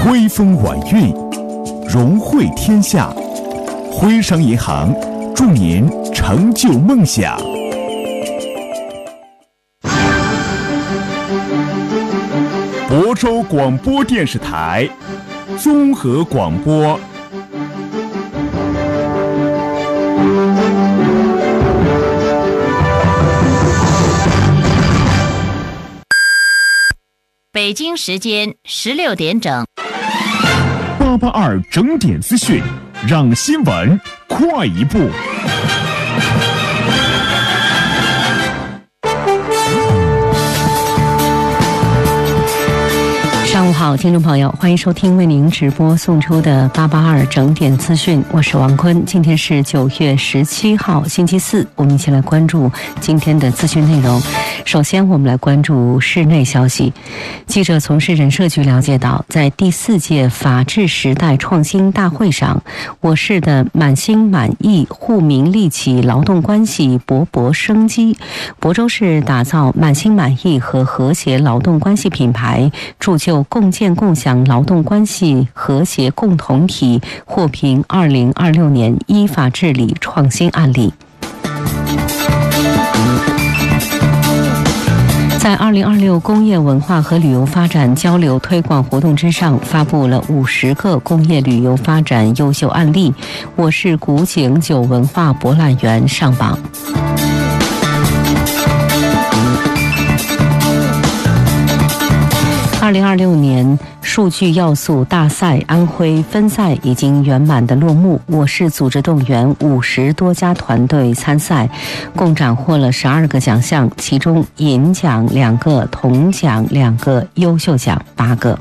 徽风晚运，荣惠天下。徽商银行祝您成就梦想。亳州广播电视台综合广播。 北京时间16点整 882整点资讯，让新闻快一步。 上午好，听众朋友，欢迎收听为您直播送出的882整点资讯，我是王坤。今天是9月17号，星期四，我们一起来关注今天的资讯内容。首先，我们来关注室内消息。记者从事人社局了解到，在第4届法治时代创新大会上，我市的满心满意户民利企劳动关系勃勃生机。亳州市打造满心满意和和谐劳动关系品牌，铸就共建共享劳动关系和谐共同体，获评2026年依法治理创新案例。在2026工业文化和旅游发展交流推广活动之上，发布了50个工业旅游发展优秀案例，我市古井酒文化博览园上榜。2026年数据要素大赛安徽分赛已经圆满的落幕，我市组织动员50多家团队参赛，共斩获了12个奖项，其中银奖2个，铜奖2个，优秀奖8个。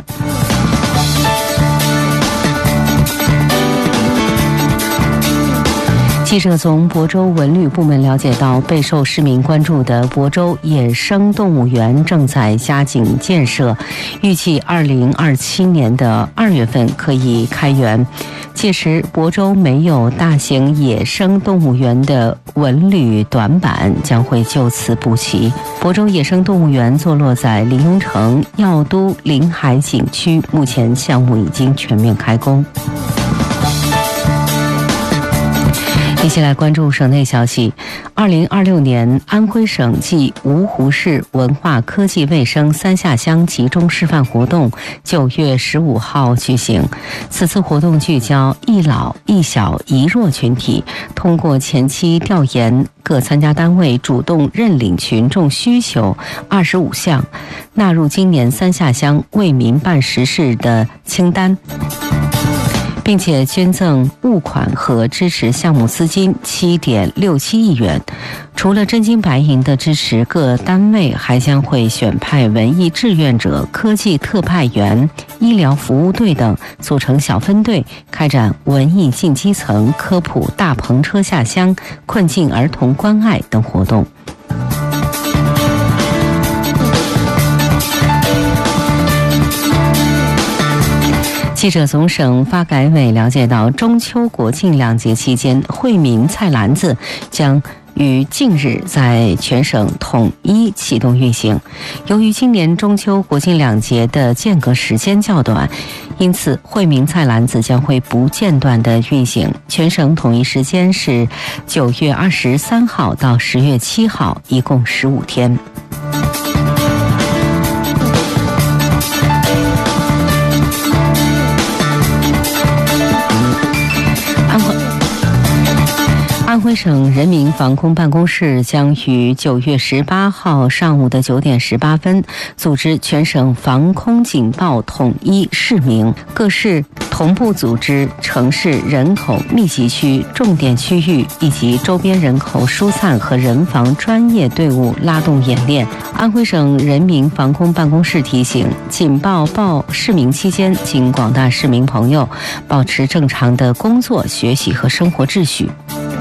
记者从亳州文旅部门了解到，备受市民关注的亳州野生动物园正在加紧建设，预计2027年的2月份可以开园。届时，亳州没有大型野生动物园的文旅短板将会就此补齐。亳州野生动物园坐落在临颉城药都临海景区，目前项目已经全面开工。一起来关注省内消息。2026年安徽省暨芜湖市文化科技卫生3下乡集中示范活动9月15号举行。此次活动聚焦一老一小一弱群体，通过前期调研各参加单位主动认领群众需求25项，纳入今年3下乡为民办实事的清单，并且捐赠物款和支持项目资金7.67亿元。除了真金白银的支持，各单位还将会选派文艺志愿者、科技特派员、医疗服务队等组成小分队，开展文艺进基层、科普大篷车下乡、困境儿童关爱等活动。记者从省发改委了解到，中秋国庆2节期间，惠民菜篮子将于近日在全省统一启动运行。由于今年中秋国庆2节的间隔时间较短，因此惠民菜篮子将会不间断的运行。全省统一时间是9月23号到10月7号，一共15天。安徽省人民防空办公室将于9月18号上午的9点18分组织全省防空警报统一示明，各市同步组织城市人口密集区、重点区域以及周边人口疏散和人防专业队伍拉动演练。安徽省人民防空办公室提醒，警报报示明期间，请广大市民朋友保持正常的工作、学习和生活秩序。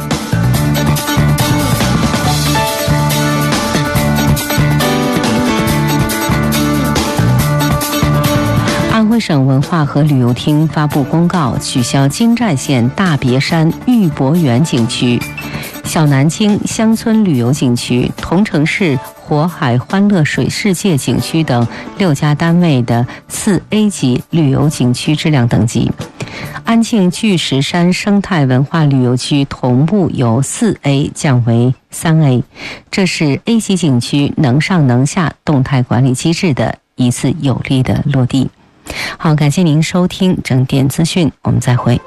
安徽省文化和旅游厅发布公告，取消金寨县大别山玉博园景区。 小南京乡村旅游景区、同城市火海欢乐水世界景区等6家单位的4A 级旅游景区质量等级。安庆巨石山生态文化旅游区同步由4A 降为3A， 这是 A 级景区能上能下动态管理机制的一次有力的落地。好，感谢您收听整点资讯，我们再会。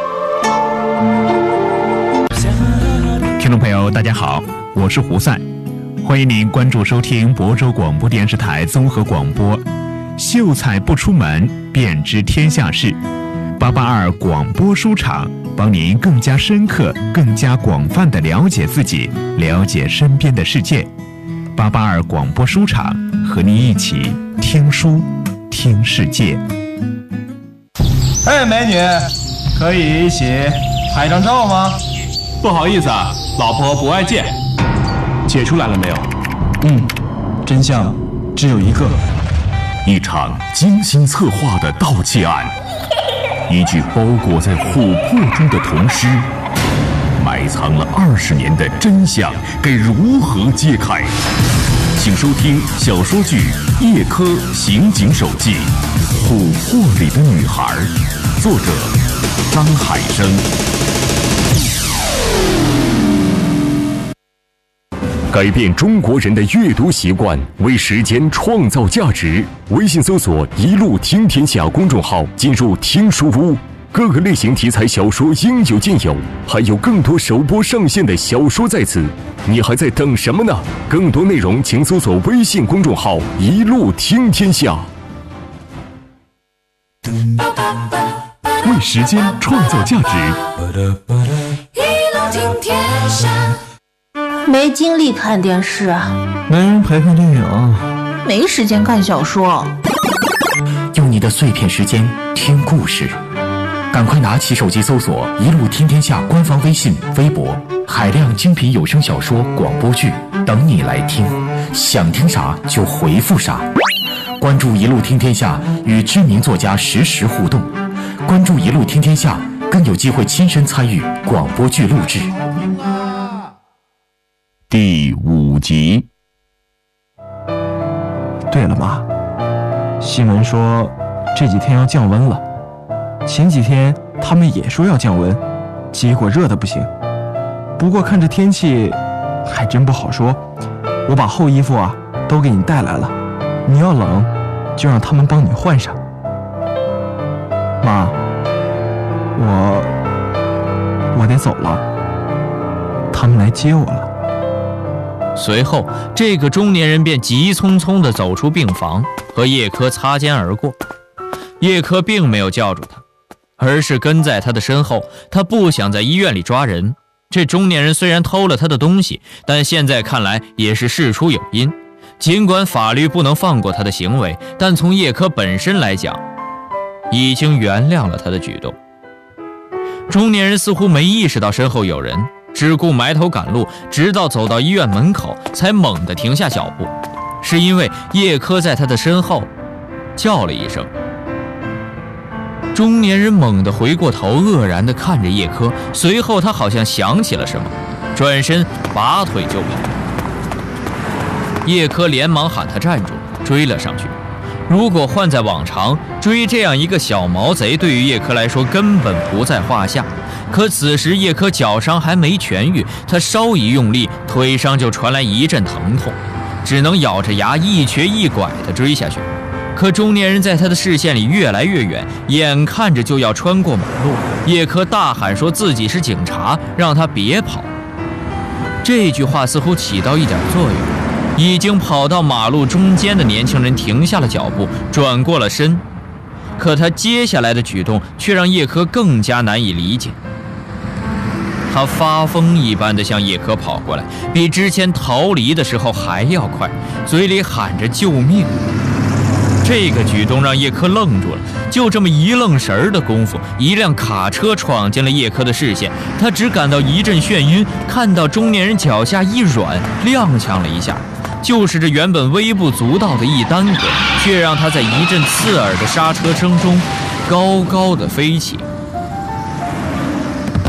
听众朋友，大家好，我是胡赛，欢迎您关注收听亳州广播电视台综合广播。秀才不出门，便知天下事。882广播书场，帮您更加深刻、更加广泛地了解自己，了解身边的世界。882广播书场，和您一起听书、听世界。 哎，美女，可以一起拍张照吗？ 不好意思啊，老婆不爱见。解出来了没有？ 真相只有一个。 一场精心策划的盗窃案，一具包裹在琥珀中的铜尸，埋藏了20年的真相该如何揭开？请收听小说剧《叶科刑警手记》，琥珀里的女孩，作者张海生。改变中国人的阅读习惯，为时间创造价值。微信搜索“一路听天下”公众号，进入听书屋，各个类型题材小说应有尽有，还有更多首播上线的小说在此，你还在等什么呢？更多内容请搜索微信公众号“一路听天下”。为时间创造价值， 一路听天下。 没精力看电视啊， 没人陪看电影， 没时间看小说。 用你的碎片时间听故事，赶快拿起手机搜索“一路听天下”官方微信、微博，海量精品有声小说、广播剧等你来听，想听啥就回复啥。关注“一路听天下”，与知名作家实时互动。关注“一路听天下”，更有机会亲身参与广播剧录制。 第5集。 对了妈，新闻说这几天要降温了，前几天他们也说要降温，结果热得不行。不过看这天气还真不好说，我把厚衣服啊都给你带来了，你要冷就让他们帮你换上。妈，我得走了，他们来接我了。 随后，这个中年人便急匆匆地走出病房，和叶科擦肩而过。叶科并没有叫住他，而是跟在他的身后。他不想在医院里抓人。这中年人虽然偷了他的东西，但现在看来也是事出有因。尽管法律不能放过他的行为，但从叶科本身来讲，已经原谅了他的举动。中年人似乎没意识到身后有人，只顾埋头赶路，直到走到医院门口才猛地停下脚步，是因为叶科在他的身后叫了一声。中年人猛地回过头，愕然地看着叶科，随后他好像想起了什么，转身拔腿就跑。叶科连忙喊他站住，追了上去。如果换在往常，追这样一个小毛贼对于叶科来说根本不在话下。可此时叶科脚伤还没痊愈，他稍一用力，腿上就传来一阵疼痛，只能咬着牙一瘸一拐地追下去。可中年人在他的视线里越来越远，眼看着就要穿过马路。叶科大喊说自己是警察，让他别跑。这句话似乎起到一点作用，已经跑到马路中间的年轻人停下了脚步，转过了身。可他接下来的举动却让叶科更加难以理解。他发疯一般地向叶科跑过来，比之前逃离的时候还要快，嘴里喊着救命。这个举动让叶科愣住了，就这么一愣神儿的功夫，一辆卡车闯进了叶科的视线，他只感到一阵眩晕，看到中年人脚下一软，踉跄了一下，就是这原本微不足道的一耽搁，却让他在一阵刺耳的刹车声中高高的飞起。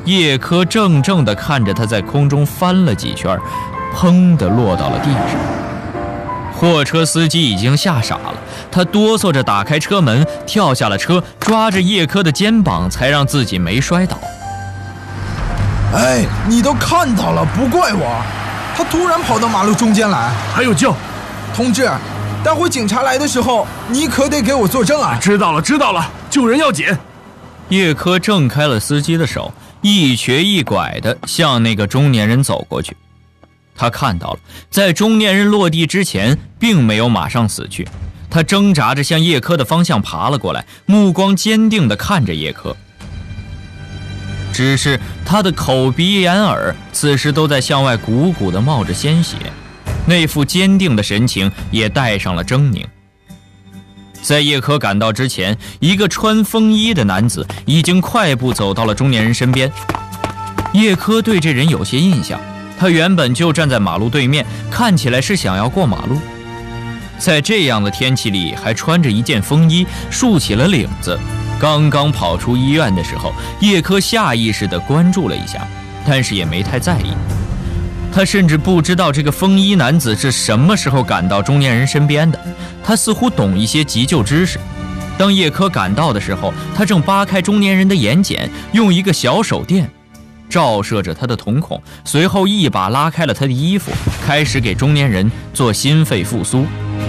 叶柯怔怔地看着他在空中翻了几圈，砰地落到了地上。货车司机已经吓傻了，他哆嗦着打开车门，跳下了车，抓着叶柯的肩膀，才让自己没摔倒。 哎，你都看到了，不怪我。他突然跑到马路中间来， 还有救！ 同志，待会警察来的时候，你可得给我作证啊！ 知道了，救人要紧。 叶柯挣开了司机的手，一瘸一拐地向那个中年人走过去。他看到了，在中年人落地之前，并没有马上死去。他挣扎着向叶柯的方向爬了过来，目光坚定地看着叶柯。只是他的口鼻眼耳此时都在向外鼓鼓地冒着鲜血，那副坚定的神情也带上了狰狞。在叶柯赶到之前，一个穿风衣的男子已经快步走到了中年人身边。叶柯对这人有些印象，他原本就站在马路对面，看起来是想要过马路。在这样的天气里还穿着一件风衣，竖起了领子。刚刚跑出医院的时候，叶柯下意识地关注了一下，但是也没太在意。他甚至不知道这个风衣男子是什么时候赶到中年人身边的，他似乎懂一些急救知识。当叶柯赶到的时候，他正扒开中年人的眼睑，用一个小手电照射着他的瞳孔，随后一把拉开了他的衣服，开始给中年人做心肺复苏。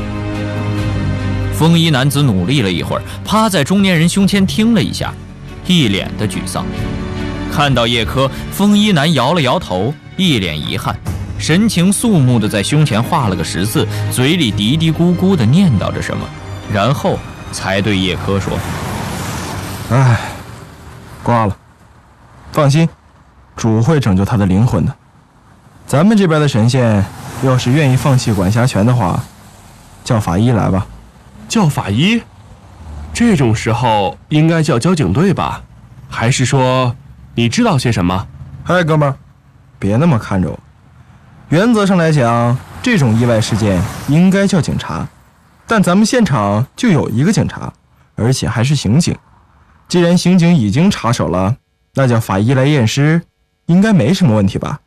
风衣男子努力了一会儿，趴在中年人胸前听了一下，一脸的沮丧。看到叶柯，风衣男摇了摇头，一脸遗憾，神情肃穆地在胸前画了个十字，嘴里嘀嘀咕咕地念叨着什么，然后才对叶柯说： 哎，挂了，放心，主会拯救他的灵魂的。咱们这边的神仙要是愿意放弃管辖权的话，叫法医来吧。 叫法医？这种时候应该叫交警队吧？还是说你知道些什么？ 嗨，哥们儿，别那么看着我。原则上来讲，这种意外事件应该叫警察，但咱们现场就有一个警察，而且还是刑警。既然刑警已经插手了，那叫法医来验尸应该没什么问题吧？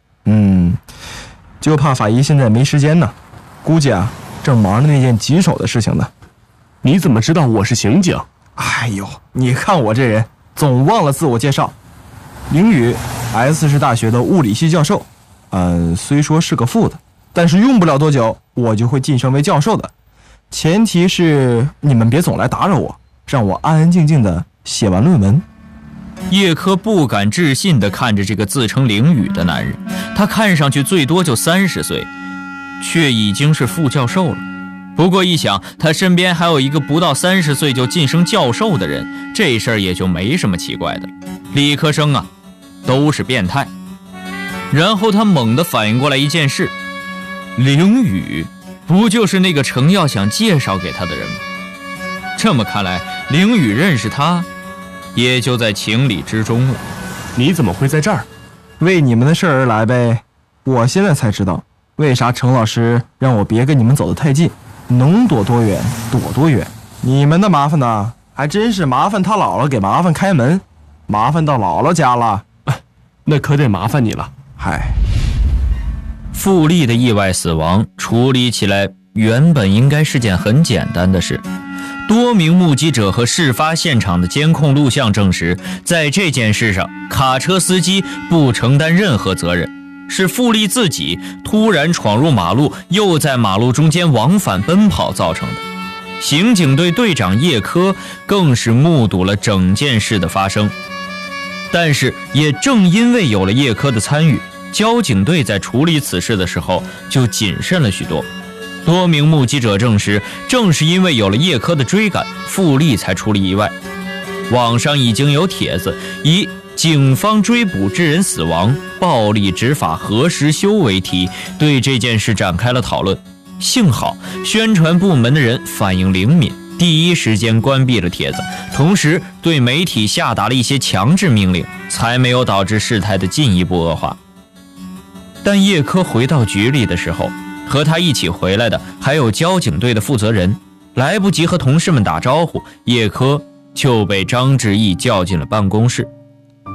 就怕法医现在没时间呢，估计正忙着那件棘手的事情呢。 你怎么知道我是刑警？ 哎呦，你看我这人总忘了自我介绍。凌宇 S 市大学的物理系教授，虽说是个副的，但是用不了多久我就会晋升为教授的，前提是你们别总来打扰我，让我安安静静的写完论文。 叶柯不敢置信地看着这个自称凌宇的男人，他看上去最多就30岁，却已经是副教授了。不过一想他身边还有一个不到30岁就晋升教授的人，这事儿也就没什么奇怪的了。理科生都是变态。然后他猛地反应过来一件事，凌宇不就是那个程耀想介绍给他的人吗？这么看来，凌宇认识他也就在情理之中了。 你怎么会在这儿？ 为你们的事儿而来呗。我现在才知道为啥程老师让我别跟你们走得太近，能躲多远躲多远。你们的麻烦呢，还真是麻烦他姥姥给麻烦开门，麻烦到姥姥家了。 那可得麻烦你了。 嗨， 傅丽的意外死亡处理起来原本应该是件很简单的事。多名目击者和事发现场的监控录像证实，在这件事上卡车司机不承担任何责任，是傅丽自己突然闯入马路，又在马路中间往返奔跑造成的。刑警队队长叶柯更是目睹了整件事的发生。但是也正因为有了叶柯的参与，交警队在处理此事的时候就谨慎了许多。多名目击者证实，正是因为有了叶柯的追赶，傅丽才出了意外。网上已经有帖子以警方追捕致人死亡，暴力执法何时休为题，对这件事展开了讨论。幸好宣传部门的人反应灵敏，第一时间关闭了帖子，同时对媒体下达了一些强制命令，才没有导致事态的进一步恶化。但叶柯回到局里的时候，和他一起回来的还有交警队的负责人，来不及和同事们打招呼，叶柯就被张志毅叫进了办公室。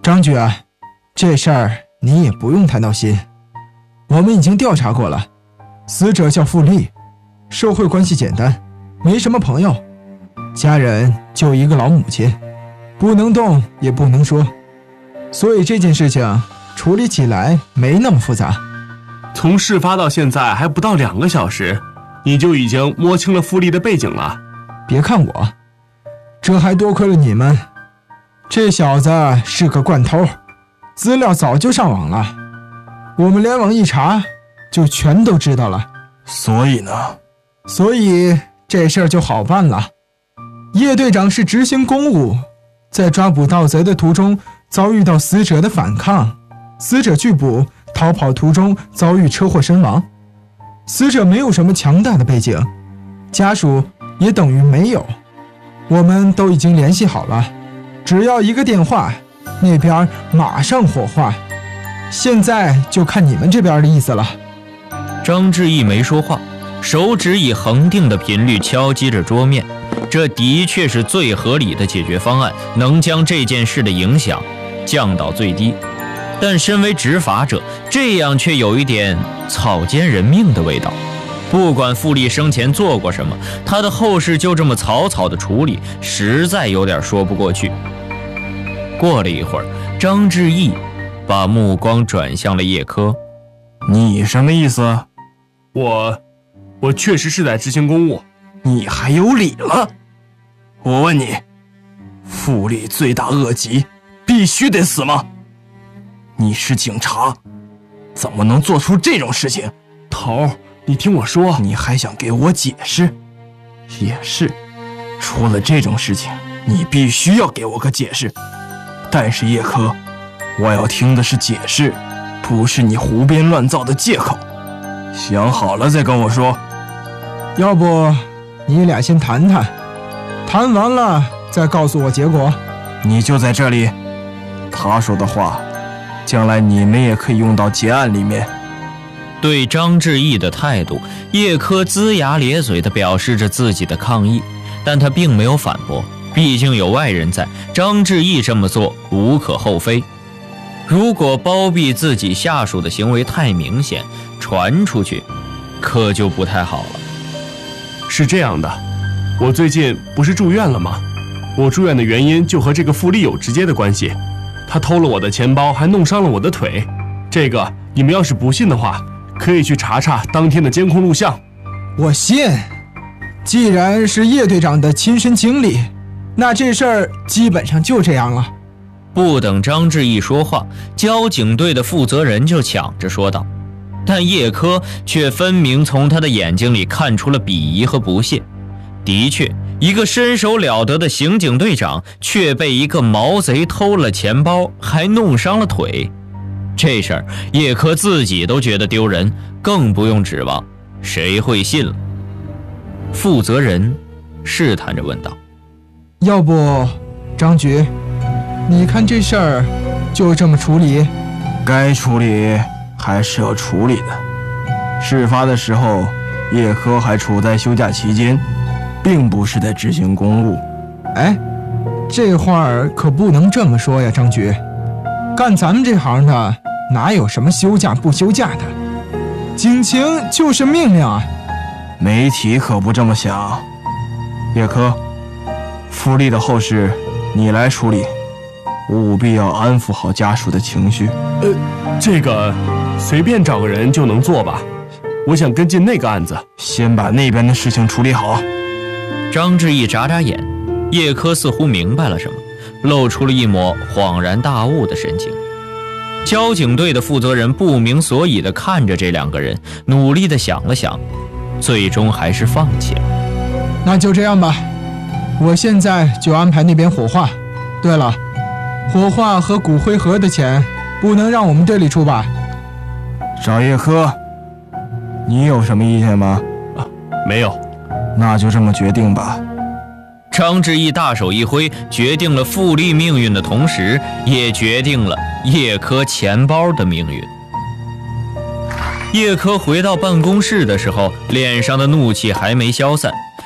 张局，这事儿你也不用太闹心，我们已经调查过了，死者叫傅丽，社会关系简单，没什么朋友，家人就一个老母亲，不能动也不能说，所以这件事情处理起来没那么复杂。 从事发到现在还不到2个小时，你就已经摸清了傅丽的背景了。 别看我，这还多亏了你们。这小子是个惯偷，资料早就上网了，我们联网一查就全都知道了。 所以这事儿就好办了。叶队长是执行公务，在抓捕盗贼的途中遭遇到死者的反抗，死者拒捕，逃跑途中遭遇车祸身亡。死者没有什么强大的背景，家属也等于没有。我们都已经联系好了，只要一个电话，那边马上火化。现在就看你们这边的意思了。 张志毅没说话，手指以恒定的频率敲击着桌面，这的确是最合理的解决方案，能将这件事的影响降到最低。但身为执法者，这样却有一点草菅人命的味道。不管傅丽生前做过什么，他的后事就这么草草的处理，实在有点说不过去。过了一会儿，张志毅把目光转向了叶科。 你什么意思？ 我确实是在执行公务。 你还有理了？我问你，傅丽罪大恶极，必须得死吗？你是警察，怎么能做出这种事情？ 头，你听我说。 你还想给我解释？也是，出了这种事情，你必须要给我个解释。但是叶科，我要听的是解释，不是你胡编乱造的借口。想好了再跟我说。 要不你俩先谈谈，谈完了再告诉我结果。 你就在这里，他说的话将来你们也可以用到结案里面。 对张志毅的态度，叶科龇牙咧嘴地表示着自己的抗议，但他并没有反驳，毕竟有外人在，张志毅这么做无可厚非。如果包庇自己下属的行为太明显，传出去可就不太好了。 是这样的，我最近不是住院了吗？我住院的原因就和这个傅丽有直接的关系，他偷了我的钱包，还弄伤了我的腿。这个你们要是不信的话，可以去查查当天的监控录像。 我信，既然是叶队长的亲身经历，那这事儿基本上就这样了。 不等张志毅说话，交警队的负责人就抢着说道，但叶科却分明从他的眼睛里看出了鄙夷和不屑。的确，一个身手了得的刑警队长却被一个毛贼偷了钱包，还弄伤了腿。这事儿叶科自己都觉得丢人，更不用指望谁会信了。负责人试探着问道， 要不张局，你看这事儿就这么处理？ 该处理还是要处理的。事发的时候，叶科还处在休假期间，并不是在执行公务。 哎，这话可不能这么说呀，张局。干咱们这行的，哪有什么休假不休假的？警情就是命令啊！ 媒体可不这么想。叶科，傅丽的后事你来处理，务必要安抚好家属的情绪。 这个随便找个人就能做吧？我想跟进那个案子。 先把那边的事情处理好。 张志毅眨眨眼，叶科似乎明白了什么，露出了一抹恍然大悟的神情。交警队的负责人不明所以地看着这两个人，努力地想了想，最终还是放弃了。 那就这样吧，我现在就安排那边火化。对了，火化和骨灰盒的钱不能让我们这里出吧？ 找叶科，你有什么意见吗？ 没有。 那就这么决定吧。 张志毅大手一挥，决定了傅丽命运的同时，也决定了叶科钱包的命运。叶科回到办公室的时候，脸上的怒气还没消散，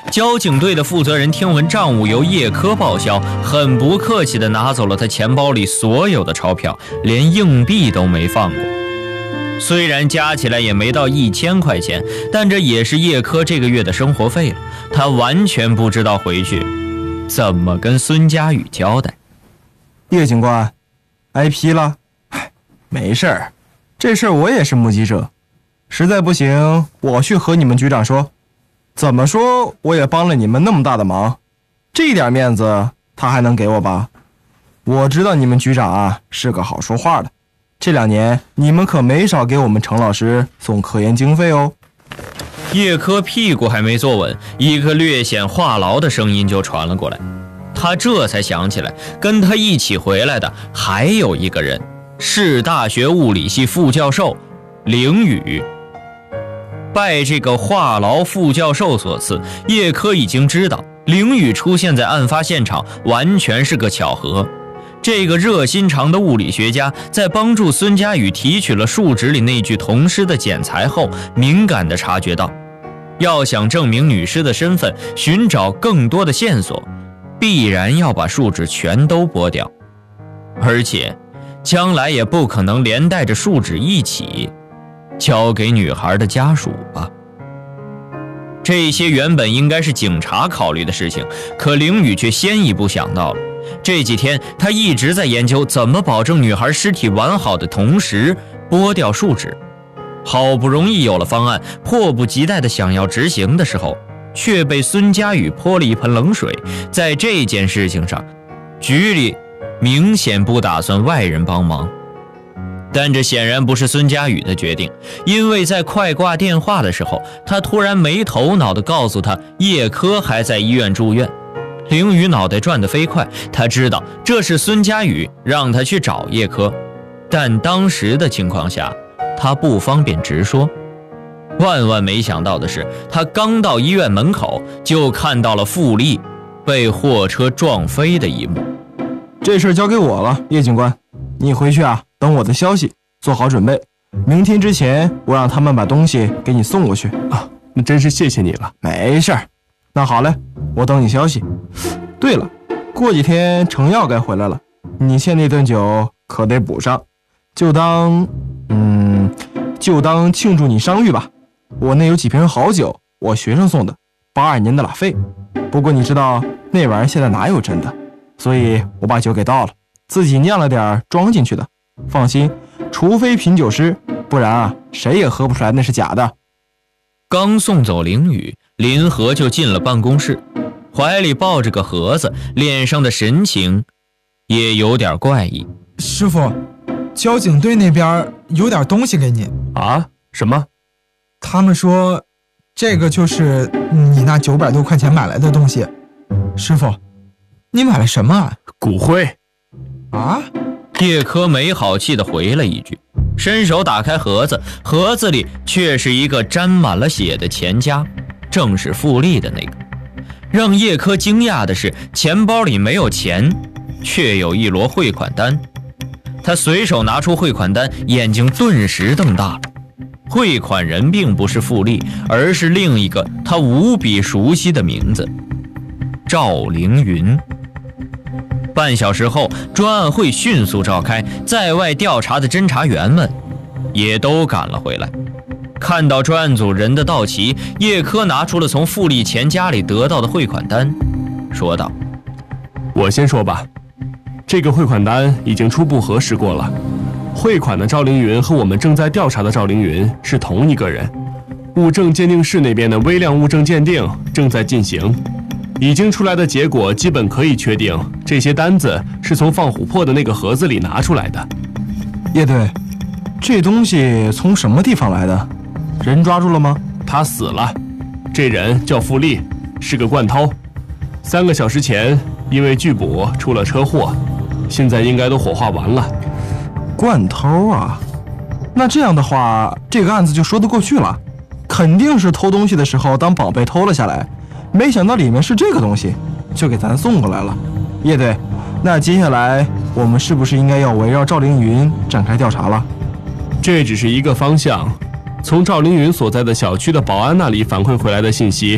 交警队的负责人听闻账务由叶科报销，很不客气地拿走了他钱包里所有的钞票，连硬币都没放过。虽然加起来也没到1000块钱，但这也是叶科这个月的生活费了。他完全不知道回去怎么跟孙佳宇交代。 叶警官，挨批了？没事儿，这事儿我也是目击者，实在不行我去和你们局长说。怎么说我也帮了你们那么大的忙，这点面子他还能给我吧？我知道你们局长啊是个好说话的，这2年你们可没少给我们程老师送科研经费哦。 叶科屁股还没坐稳，一个略显话痨的声音就传了过来。他这才想起来，跟他一起回来的还有一个人，是大学物理系副教授凌宇。拜这个话痨副教授所赐，叶科已经知道凌宇出现在案发现场完全是个巧合。这个热心肠的物理学家在帮助孙佳宇提取了树脂里那具童尸的检材后，敏感地察觉到，要想证明女尸的身份，寻找更多的线索，必然要把树脂全都剥掉，而且将来也不可能连带着树脂一起交给女孩的家属吧。这些原本应该是警察考虑的事情，可凌宇却先一步想到了。这几天他一直在研究怎么保证女孩尸体完好的同时剥掉树脂，好不容易有了方案，迫不及待地想要执行的时候，却被孙佳宇泼了一盆冷水。在这件事情上，局里明显不打算外人帮忙，但这显然不是孙佳宇的决定，因为在快挂电话的时候，他突然没头脑地告诉他叶科还在医院住院。凌宇脑袋转得飞快，他知道这是孙佳宇让他去找叶科，但当时的情况下他不方便直说。万万没想到的是，他刚到医院门口就看到了傅丽被货车撞飞的一幕。 这事交给我了，叶警官，你回去啊等我的消息，做好准备，明天之前我让他们把东西给你送过去啊。那真是谢谢你了。 没事儿，那好嘞，我等你消息。对了，过几天程耀该回来了，你欠那顿酒可得补上，就当庆祝你伤愈吧。我那有几瓶好酒，我学生送的，82年的拉菲。不过你知道那玩意儿现在哪有真的，所以我把酒给倒了，自己酿了点装进去的。放心，除非品酒师，不然啊谁也喝不出来那是假的。 刚送走凌宇，林和就进了办公室，怀里抱着个盒子，脸上的神情也有点怪异。 师傅，交警队那边有点东西给你啊？什么？ 他们说这个就是你那900多块钱买来的东西。师傅，你买了什么？ 骨灰啊？ 叶科没好气地回了一句，伸手打开盒子，盒子里却是一个沾满了血的钱夹，正是傅丽的那个。让叶科惊讶的是，钱包里没有钱，却有一摞汇款单。他随手拿出汇款单，眼睛顿时瞪大了。汇款人并不是傅丽，而是另一个他无比熟悉的名字——赵凌云。半小时后，专案会迅速召开，在外调查的侦查员们也都赶了回来。看到专案组人的到齐，叶科拿出了从傅丽钱夹里得到的汇款单，说道：“ 我先说吧，这个汇款单已经初步核实过了，汇款的赵凌云和我们正在调查的赵凌云是同一个人。物证鉴定室那边的微量物证鉴定正在进行，已经出来的结果基本可以确定，这些单子是从放琥珀的那个盒子里拿出来的。” 叶队，这东西从什么地方来的？人抓住了吗？ 他死了，这人叫傅丽，是个惯偷，3个小时前因为拒捕出了车祸，现在应该都火化完了。 惯偷啊？那这样的话，这个案子就说得过去了，肯定是偷东西的时候当宝贝偷了下来，没想到里面是这个东西，就给咱送过来了。叶队，那接下来我们是不是应该要围绕赵凌云展开调查了？ 这只是一个方向，从赵凌云所在的小区的保安那里反馈回来的信息，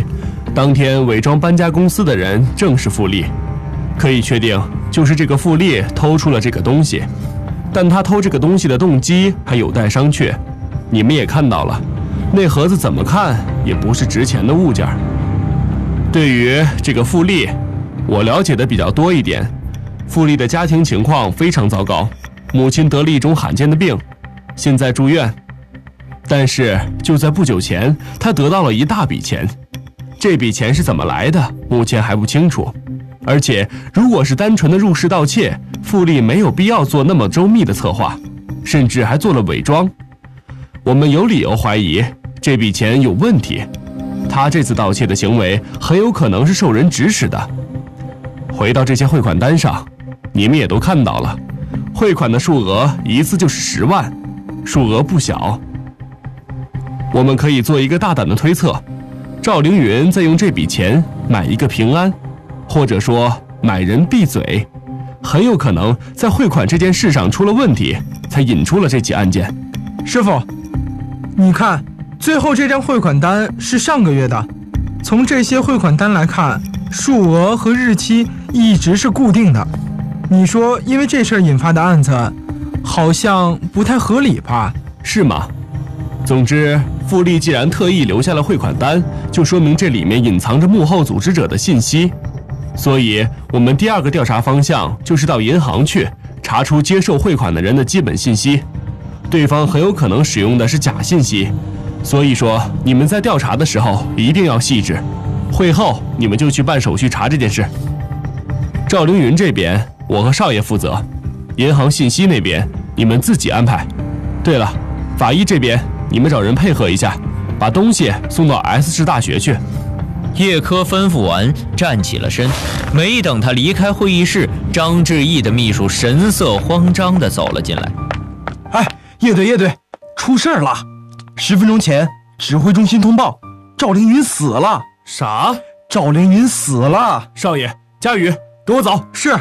当天伪装搬家公司的人正是傅丽，可以确定就是这个傅丽偷出了这个东西，但他偷这个东西的动机还有待商榷。你们也看到了，那盒子怎么看也不是值钱的物件。对于这个傅丽，我了解的比较多一点。傅丽的家庭情况非常糟糕，母亲得了一种罕见的病，现在住院。但是就在不久前，她得到了一大笔钱，这笔钱是怎么来的，目前还不清楚。而且如果是单纯的入室盗窃，傅丽没有必要做那么周密的策划，甚至还做了伪装。我们有理由怀疑这笔钱有问题，他这次盗窃的行为很有可能是受人指使的。回到这些汇款单上，你们也都看到了，汇款的数额一次就是10万，数额不小。我们可以做一个大胆的推测，赵凌云在用这笔钱买一个平安，或者说买人闭嘴，很有可能在汇款这件事上出了问题，才引出了这起案件。 师傅，你看，最后这张汇款单是上个月的，从这些汇款单来看，数额和日期一直是固定的。你说因为这事儿引发的案子好像不太合理吧？ 是吗？总之，傅丽既然特意留下了汇款单，就说明这里面隐藏着幕后组织者的信息。所以我们第二个调查方向就是到银行去查出接受汇款的人的基本信息，对方很有可能使用的是假信息。所以说你们在调查的时候一定要细致，会后你们就去办手续查这件事。赵凌云这边我和少爷负责，银行信息那边你们自己安排。对了，法医这边你们找人配合一下，把东西送到 S 市大学去。 叶科吩咐完，站起了身。没等他离开会议室，张志毅的秘书神色慌张地走了进来。 哎，叶队，出事了！10分钟前，指挥中心通报，赵凌云死了。 啥？ 赵凌云死了！ 少爷，佳宇，跟我走。 是。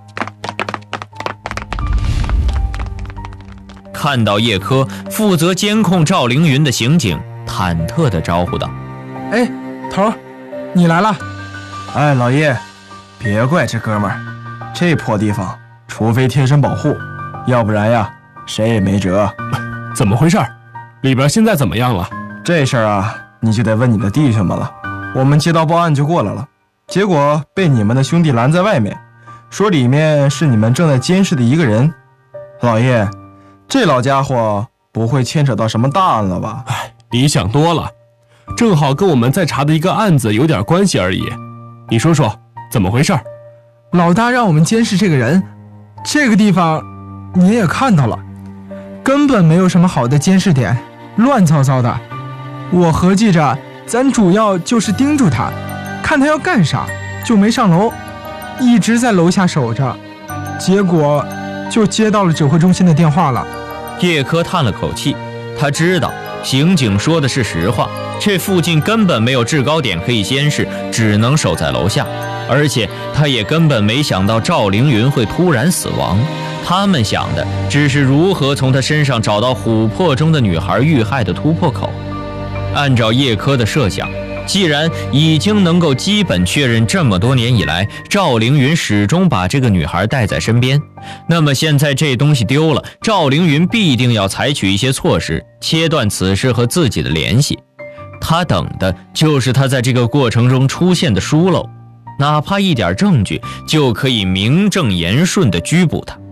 看到叶科，负责监控赵凌云的刑警忐忑地招呼道：“ 哎，头，你来了。” 哎，老叶，别怪这哥们儿，这破地方，除非贴身保护，要不然呀，谁也没辙。 怎么回事？里边现在怎么样了？ 这事儿啊，你就得问你的弟兄们了。我们接到报案就过来了，结果被你们的兄弟拦在外面，说里面是你们正在监视的一个人。老叶，这老家伙不会牵扯到什么大案了吧？ 哎，你想多了，正好跟我们在查的一个案子有点关系而已。你说说怎么回事？ 老大让我们监视这个人，这个地方你也看到了，根本没有什么好的监视点，乱糟糟的。我合计着咱主要就是盯住他，看他要干啥，就没上楼，一直在楼下守着，结果就接到了指挥中心的电话了。 叶科叹了口气，他知道刑警说的是实话，这附近根本没有制高点可以监视，只能守在楼下。而且他也根本没想到赵凌云会突然死亡，他们想的只是如何从他身上找到琥珀中的女孩遇害的突破口。按照叶科的设想，既然已经能够基本确认这么多年以来赵凌云始终把这个女孩带在身边，那么现在这东西丢了，赵凌云必定要采取一些措施，切断此事和自己的联系。他等的就是他在这个过程中出现的疏漏，哪怕一点证据就可以名正言顺地拘捕他。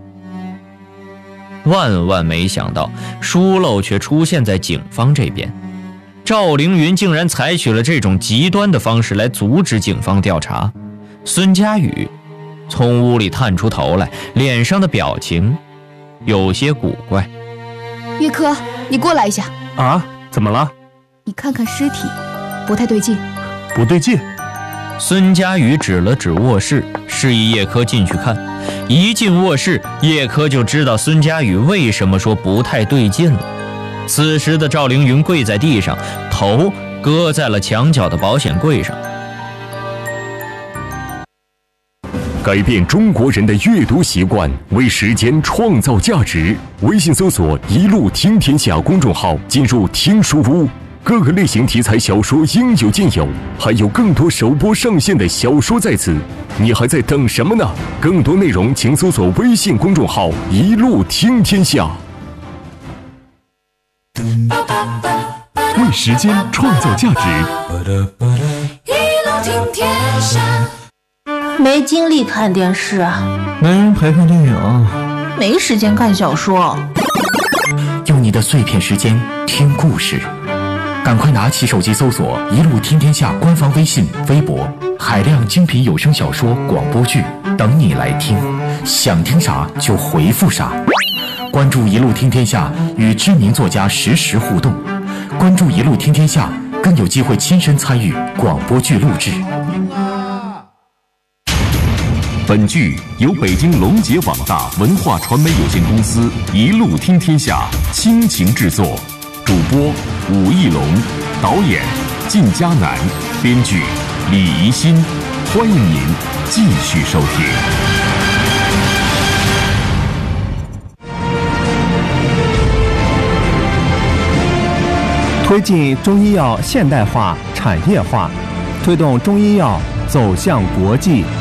万万没想到，疏漏却出现在警方这边。赵凌云竟然采取了这种极端的方式来阻止警方调查。孙佳宇从屋里探出头来，脸上的表情有些古怪。 叶科，你过来一下。 啊？怎么了？ 你看看尸体，不太对劲。 不对劲？ 孙佳宇指了指卧室，示意叶科进去看。一进卧室，叶科就知道孙佳宇为什么说不太对劲了。此时的赵凌云跪在地上，头搁在了墙角的保险柜上。 改变中国人的阅读习惯，为时间创造价值。微信搜索“一路听天下”公众号，进入听书屋， 各个类型题材小说应有尽有，还有更多首播上线的小说在此，你还在等什么呢？更多内容请搜索微信公众号“一路听天下”。 为时间创造价值， 一路听天下。 没精力看电视， 没人陪看电影， 没时间看小说。 用你的碎片时间听故事，赶快拿起手机搜索“一路听天下”官方微信、微博，海量精品有声小说、广播剧等你来听，想听啥就回复啥。关注“一路听天下”，与知名作家实时互动。关注“一路听天下”，更有机会亲身参与广播剧录制。 本剧由北京龙杰网大文化传媒有限公司一路听天下倾情制作，主播武义龙，导演靳嘉南，编剧李怡欣。欢迎您继续收听。 推进中医药现代化、产业化，推动中医药走向国际。